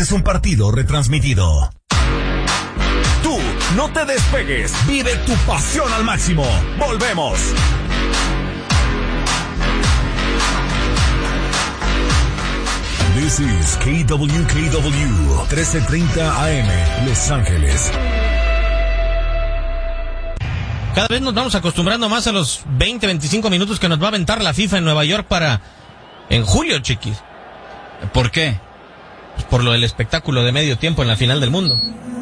Este es un partido retransmitido. Tú, no te despegues. Vive tu pasión al máximo. Volvemos. This is KWKW 1330 AM, Los Ángeles. Cada vez nos vamos acostumbrando más a los 20-25 minutos que nos va a aventar la FIFA en Nueva York en julio, chiquis. ¿Por qué? Pues por lo del espectáculo de medio tiempo en la final del mundo.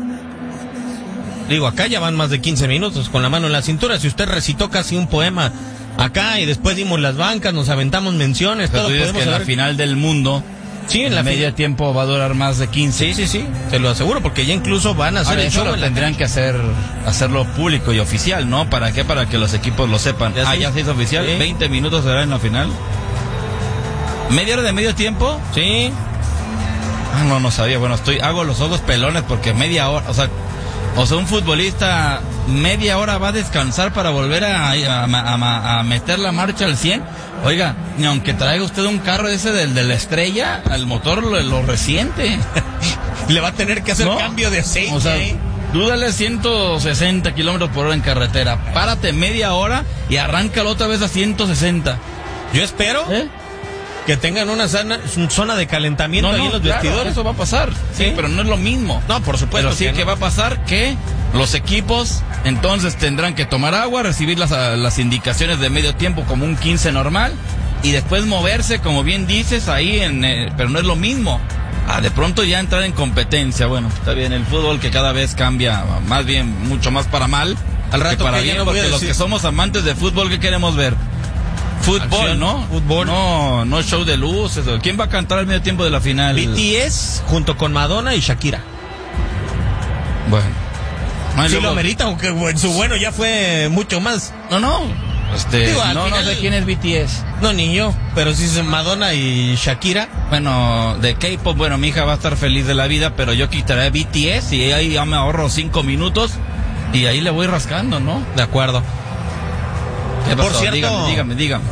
Digo, acá ya van más de 15 minutos con la mano en la cintura. Si usted recitó casi un poema acá y después dimos las bancas, nos aventamos menciones, pero todo. Tú dices que en la final del mundo, sí, en la medio tiempo va a durar más de 15. Sí, te lo aseguro, porque ya incluso van a hacer el show. Tendrían que hacerlo público y oficial, ¿no? ¿Para qué? Para que los equipos lo sepan. Ya se hizo oficial. Sí. 20 minutos será en la final. ¿Media hora de medio tiempo? Sí. No sabía. Bueno, hago los ojos pelones porque media hora, o sea, un futbolista media hora va a descansar para volver a meter la marcha al 100. Oiga, ni aunque traiga usted un carro ese de la estrella, al motor lo resiente. Le va a tener que hacer cambio de aceite. O sea, dúdale 160 kilómetros por hora en carretera. Párate media hora y arráncalo otra vez a 160. Yo espero que tengan una zona de calentamiento ahí en los vestidores. Eso va a pasar, sí, pero no es lo mismo. No, por supuesto. Pero sí que va a pasar que los equipos entonces tendrán que tomar agua, recibir las indicaciones de medio tiempo como un 15 normal y después moverse, como bien dices, ahí pero no es lo mismo. De pronto ya entrar en competencia. Bueno, está bien, el fútbol que cada vez cambia, más bien, mucho más para mal. Al rato que para bien, porque los que somos amantes de fútbol, ¿qué queremos ver? Fútbol, acción, ¿no? Fútbol. No show de luces. ¿Quién va a cantar al medio tiempo de la final? BTS junto con Madonna y Shakira. Bueno. Sí lo amerita, aunque en su bueno ya fue mucho más. No sé quién es BTS. No, ni yo, pero sí es Madonna y Shakira. Bueno, de K-pop, mi hija va a estar feliz de la vida, pero yo quitaré BTS y ahí ya me ahorro 5 minutos y ahí le voy rascando, ¿no? De acuerdo. ¿Qué pasó? Por cierto, dígame.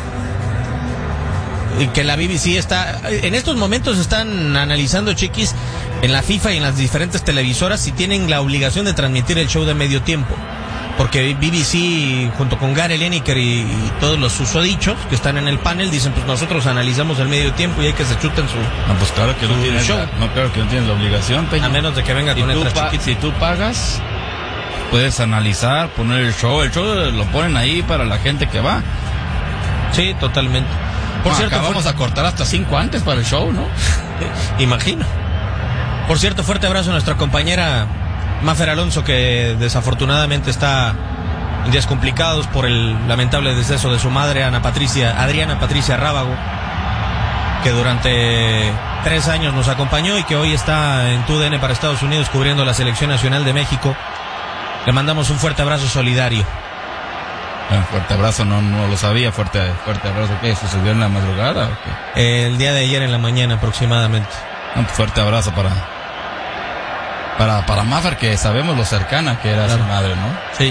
Que la BBC en estos momentos están analizando, chiquis, en la FIFA y en las diferentes televisoras si tienen la obligación de transmitir el show de medio tiempo. Porque BBC, junto con Gary Lineker y todos los susodichos que están en el panel, dicen, pues nosotros analizamos el medio tiempo y hay que se chuten su No, pues claro que no tienen show. Claro que no tienen la obligación, Peña. A menos de que venga con letras chiquitas. Si tú pagas, puedes analizar, poner el show lo ponen ahí para la gente que va. Sí, totalmente. Por cierto, vamos a cortar hasta 5 antes para el show, ¿no? Imagino. Por cierto, fuerte abrazo a nuestra compañera Mafer Alonso, que desafortunadamente está en días complicados por el lamentable deceso de su madre, Adriana Patricia Rábago, que durante 3 años nos acompañó y que hoy está en TUDN para Estados Unidos cubriendo la Selección Nacional de México. Le mandamos un fuerte abrazo solidario. Fuerte abrazo, no lo sabía. Fuerte abrazo. ¿Qué sucedió en la madrugada o qué? El día de ayer en la mañana aproximadamente. Fuerte abrazo para Mafer, que sabemos lo cercana que era su madre, ¿no? Sí.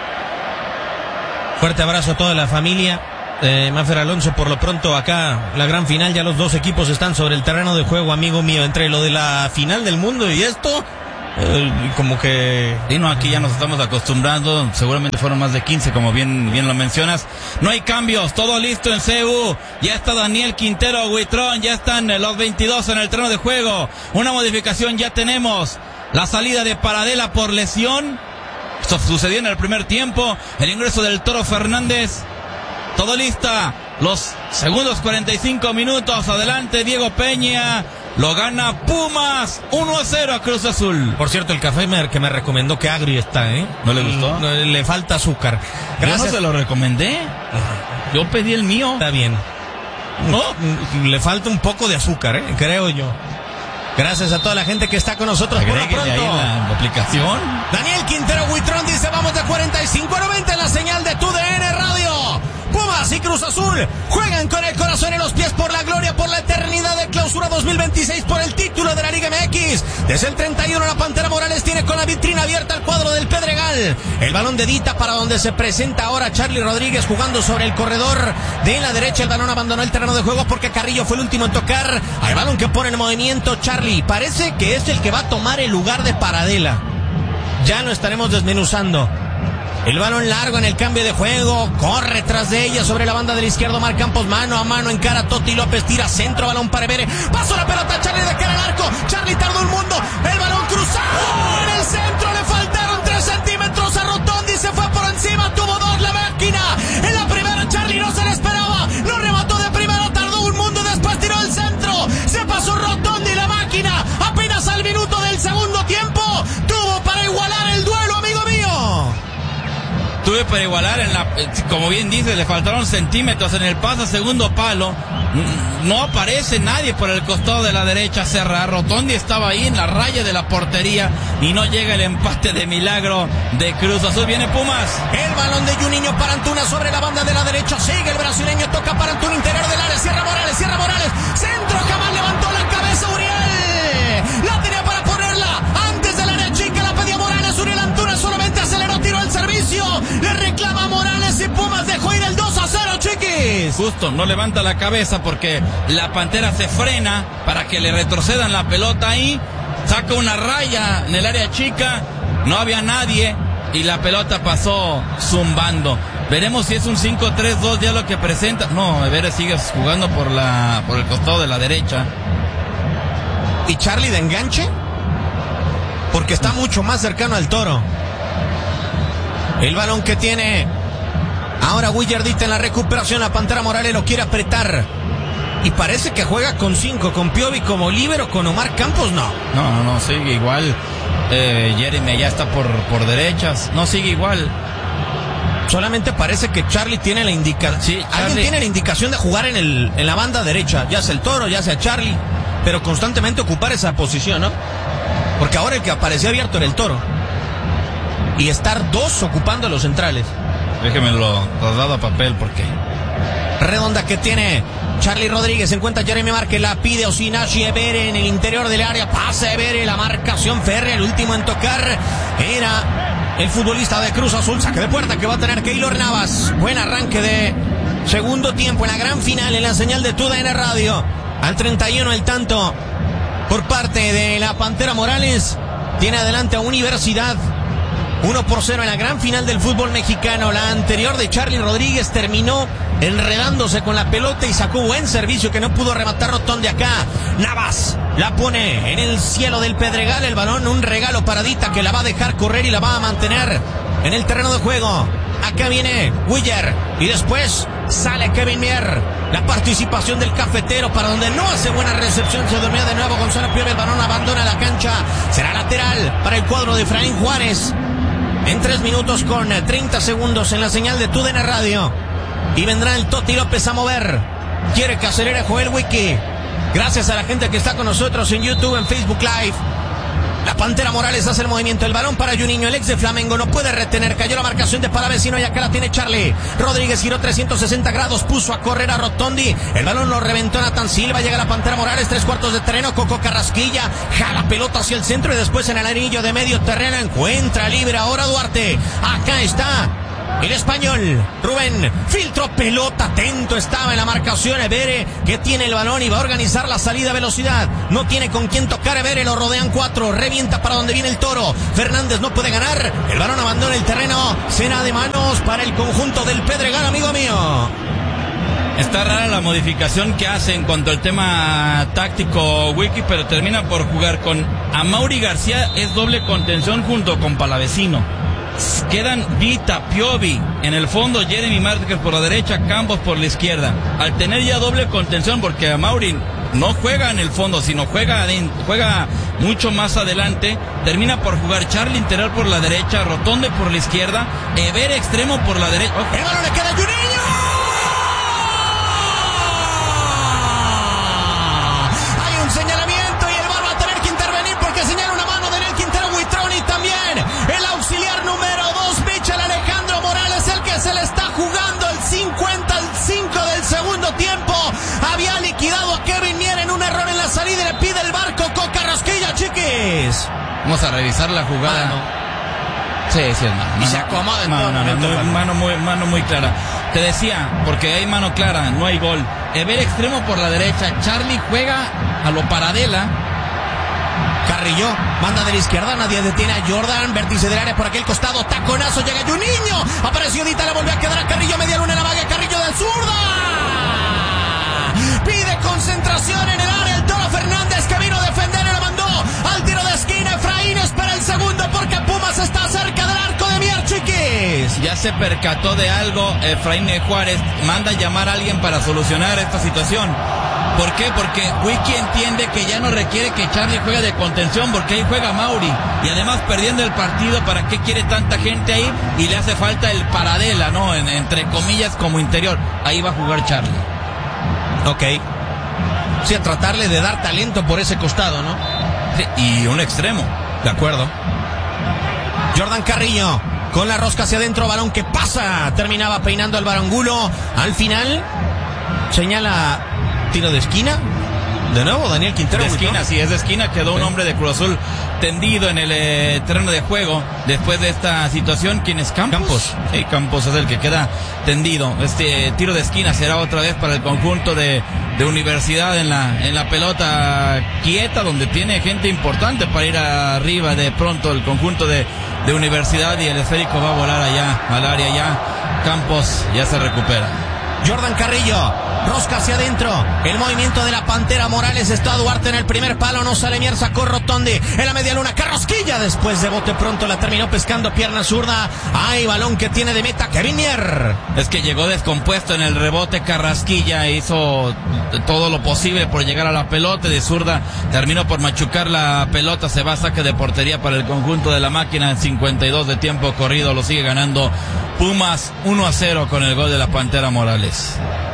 Fuerte abrazo a toda la familia. Mafer Alonso, por lo pronto acá la gran final, ya los 2 equipos están sobre el terreno de juego, amigo mío, entre lo de la final del mundo y esto. Como que... Sí, no, aquí ya nos estamos acostumbrando. Seguramente fueron más de 15, como bien lo mencionas. No hay cambios, todo listo en CU. Ya está Daniel Quintero, Huitrón. Ya están los 22 en el terreno de juego. Una modificación ya tenemos. La salida de Paradela por lesión. Esto sucedió en el primer tiempo. El ingreso del Toro Fernández. Todo lista. Los segundos 45 minutos. Adelante Diego Peña. Lo gana Pumas 1-0 a Cruz Azul. Por cierto, el café que me recomendó, que agrio está, ¿eh? ¿No le gustó? Le falta azúcar. Gracias. Yo no se lo recomendé. Yo pedí el mío. Está bien. ¿No? Le falta un poco de azúcar, creo yo. Gracias a toda la gente que está con nosotros. Agréguele ahí la aplicación. Daniel Quintero Huitrón dice, vamos de 45 a 90 en la señal de TUDN Radio. Pumas y Cruz Azul juegan con el corazón y los pies por la gloria, por la eternidad de Clausura 2026, por el título de la Liga MX. Chiquis. Desde el 31 la Pantera Morales tiene con la vitrina abierta el cuadro del Pedregal. El balón de Dita para donde se presenta ahora Charly Rodríguez jugando sobre el corredor de la derecha. El balón abandonó el terreno de juego porque Carrillo fue el último en tocar. Al balón que pone en movimiento Charly. Parece que es el que va a tomar el lugar de Paradela. Ya lo estaremos desmenuzando. El balón largo en el cambio de juego. Corre tras de ella sobre la banda del izquierdo. Omar Campos mano a mano encara a Toti López. Tira centro, balón para Evere. Pasó la pelota Charly de cara al arco. Charly tardó un mundo. El balón cruzado en el centro. Le faltaron 3 centímetros a Rotondi. Se fue por encima. Tuvo 2 la máquina. En la primera Charly no se le esperaba. Lo remató de primero. Tardó un mundo. Después tiró el centro. Se pasó Rotondi la máquina. Apenas al minuto del segundo tiempo. Tuvo para igualar el duelo, amigo mío. Tuve para igualar como bien dice, le faltaron centímetros en el pase a segundo palo. No aparece nadie por el costado de la derecha. Rotondi estaba ahí en la raya de la portería y no llega el empate de milagro de Cruz Azul. Viene Pumas. El balón de Juninho para Antuna sobre la banda de la derecha. Sigue el brasileño, toca para Antuna, interior del área. Cierra Morales. Centro, jamás levantó la cabeza Uriel. La tenía para ponerla antes del área chica. La pedía Morales. Uriel Antuna solamente aceleró, tiró el servicio. Le reclama Morales y Pumas dejó ir el 2-0, Chiquis. Justo, no levanta la cabeza porque la Pantera se frena para que le retrocedan la pelota ahí. Saca una raya en el área chica. No había nadie y la pelota pasó zumbando. Veremos si es un 5-3-2 ya lo que presenta. No, Evere sigue jugando por el costado de la derecha. ¿Y Charly de enganche? Porque está mucho más cercano al Toro. El balón que tiene ahora Willardita en la recuperación. La Pantera Morales lo quiere apretar. Y parece que juega con 5, con Piovi como líbero, con Omar Campos no. No, sigue igual. Jeremy ya está por derechas. No, sigue igual. Solamente parece que Charly tiene la indicación. Sí, alguien tiene la indicación de jugar en la banda derecha. Ya sea el Toro, ya sea Charly. Pero constantemente ocupar esa posición, ¿no? Porque ahora el que apareció abierto era el Toro. Y estar 2 ocupando los centrales. Déjemelo trasladado a papel porque... Redonda que tiene Charly Rodríguez. Se encuentra Jeremy Márquez. La pide Osinachi. Evere en el interior del área. Pasa Evere. La marcación férrea. El último en tocar era el futbolista de Cruz Azul. Saque de puerta que va a tener Keylor Navas. Buen arranque de segundo tiempo en la gran final en la señal de TUDN Radio. Al 31 el tanto por parte de la Pantera Morales. Tiene adelante a Universidad. 1-0 en la gran final del fútbol mexicano. La anterior de Charly Rodríguez terminó enredándose con la pelota y sacó buen servicio que no pudo rematar Rotondi acá. Navas la pone en el cielo del Pedregal. El balón, un regalo para Dita que la va a dejar correr y la va a mantener en el terreno de juego. Acá viene Willer y después sale Kevin Mier. La participación del cafetero para donde no hace buena recepción. Se durmió de nuevo Gonzalo Piovi. El balón abandona la cancha. Será lateral para el cuadro de Efraín Juárez. En 3 minutos con 30 segundos en la señal de TUDN Radio. Y vendrá el Toti López a mover. Quiere que acelere Joel Wiki. Gracias a la gente que está con nosotros en YouTube, en Facebook Live. La Pantera Morales hace el movimiento. El balón para Juninho, el ex de Flamengo. No puede retener. Cayó la marcación de Palavecino y acá la tiene Charly. Rodríguez giró 360 grados. Puso a correr a Rotondi. El balón lo reventó Nathan Silva. Llega la Pantera Morales. 3/4 de terreno. Coco Carrasquilla. Jala pelota hacia el centro y después en el anillo de medio terreno encuentra libre ahora Duarte. Acá está el español, Rubén, filtró pelota, atento estaba en la marcación Evere, que tiene el balón y va a organizar la salida a velocidad. No tiene con quién tocar Evere, lo rodean 4, revienta para donde viene el Toro. Fernández no puede ganar, el balón abandona el terreno, será de manos para el conjunto del Pedregal, amigo mío. Está rara la modificación que hace en cuanto al tema táctico Wiki, pero termina por jugar con Amaury García, es doble contención junto con Palavecino. Quedan Vita, Piovi, en el fondo Jeremy Márquez por la derecha, Campos por la izquierda. Al tener ya doble contención, porque Amaury no juega en el fondo, sino juega mucho más adelante, termina por jugar Charly interior por la derecha, Rotondi por la izquierda, Evere extremo por la derecha. El balón le queda a Juninho. Hay un señalamiento y el VAR va a tener que intervenir porque señala una mano de Nel Quintero Buitrón y también el auxiliar número 2, Michel Alejandro Morales, el que se le está jugando el 55 del segundo tiempo. Había liquidado a Kevin Mier en un error en la salida y le pide el barco con Carrasquilla, Chiquis. Márquez. Vamos a revisar la jugada. Sí, es mano. Y se acomoda en todo momento. Mano muy clara. Te decía, porque hay mano clara, no hay gol. Ever extremo por la derecha. Charlie juega a lo Paradela. Carrillo, manda de la izquierda, nadie detiene a Jordan, vértice del área por aquel costado, taconazo, llega Juninho, apareció Dita, la volvió a quedar a Carrillo, media luna en la vaga, Carrillo del zurda. Pide concentración en el área, el Toro Fernández que vino a defender y lo mandó al tiro de esquina. Efraín espera el segundo porque Pumas está cerca del arco de Mier, chiquis. Ya se percató de algo Efraín Juárez, manda a llamar a alguien para solucionar esta situación. ¿Por qué? Porque Wiki entiende que ya no requiere que Charlie juegue de contención, porque ahí juega Mauri. Y además perdiendo el partido, ¿para qué quiere tanta gente ahí? Y le hace falta el Paradela, ¿no? Entre comillas, como interior. Ahí va a jugar Charlie. Ok. Sí, a tratarle de dar talento por ese costado, ¿no? Sí, y un extremo. De acuerdo. Jordan Carrillo, con la rosca hacia adentro, balón que pasa. Terminaba peinando al Barangulo. Al final, señala... tiro de esquina. De nuevo, Daniel Quintero. De esquina, sí, es de esquina. Quedó un hombre de Cruz Azul tendido en el terreno de juego. Después de esta situación, ¿quién es? Campos. Sí, Campos es el que queda tendido. Este tiro de esquina será otra vez para el conjunto de Universidad en la pelota quieta, donde tiene gente importante para ir arriba. De pronto el conjunto de Universidad, y el esférico va a volar allá al área. Ya Campos ya se recupera. Jordan Carrillo, rosca hacia adentro, el movimiento de la Pantera Morales, está Duarte en el primer palo, no sale Mier, sacó Rotondi en la media luna, Carrasquilla después de bote pronto la terminó pescando, pierna zurda, hay balón que tiene de meta Kevin Mier. Es que llegó descompuesto en el rebote, Carrasquilla hizo todo lo posible por llegar a la pelota, de zurda terminó por machucar la pelota, se va a saque de portería para el conjunto de la máquina en 52 de tiempo corrido, lo sigue ganando Pumas 1-0 con el gol de la Pantera Morales.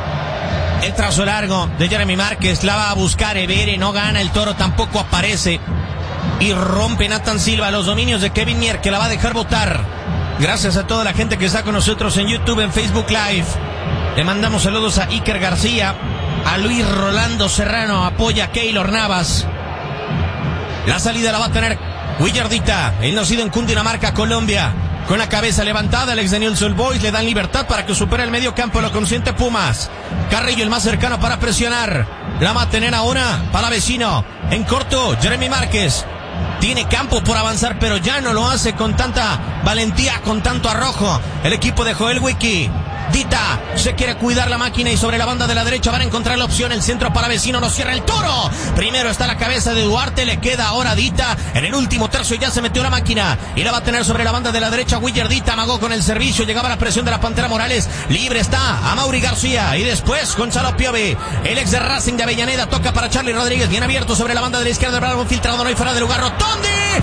El trazo largo de Jeremy Márquez, la va a buscar Evere, no gana, el Toro tampoco aparece y rompe Nathan Silva los dominios de Kevin Mier, que la va a dejar botar. Gracias a toda la gente que está con nosotros en YouTube, en Facebook Live. Le mandamos saludos a Iker García, a Luis Rolando Serrano, apoya a Keylor Navas. La salida la va a tener Willardita, el nacido en Cundinamarca, Colombia. Con la cabeza levantada, el ex de Newell's Old Boys le dan libertad para que supere el medio campo, lo consiente Pumas. Carrillo, el más cercano para presionar. La va a tener ahora para vecino. En corto, Jeremy Márquez. Tiene campo por avanzar, pero ya no lo hace con tanta valentía, con tanto arrojo. El equipo de Joel Wiki. Dita se quiere cuidar la máquina y sobre la banda de la derecha van a encontrar la opción, el centro para vecino, no cierra el Toro. Primero está la cabeza de Duarte, le queda ahora Dita en el último tercio, ya se metió la máquina y la va a tener sobre la banda de la derecha. Willer Dita amagó con el servicio, llegaba la presión de la Pantera Morales, libre está a Mauri García y después Gonzalo Piovi, el ex de Racing de Avellaneda, toca para Charlie Rodríguez, bien abierto sobre la banda de la izquierda, el balón filtrado, no hay fuera de lugar, Rotondi.